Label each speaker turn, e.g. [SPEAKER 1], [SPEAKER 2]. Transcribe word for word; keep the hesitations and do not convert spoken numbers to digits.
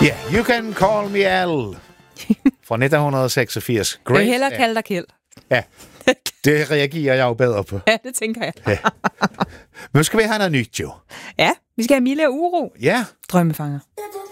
[SPEAKER 1] Ja, yeah, You Can Call Me Al fra nitten seksogfirs.
[SPEAKER 2] Jeg vil hellere kalde dig Kjeld.
[SPEAKER 1] Ja, det reagerer jeg jo bedre på.
[SPEAKER 2] Ja, det tænker jeg.
[SPEAKER 1] Ja. Men skal vi have noget nyt, jo?
[SPEAKER 2] Ja, vi skal have Mille og Uro.
[SPEAKER 1] Ja.
[SPEAKER 2] Drømmefanger.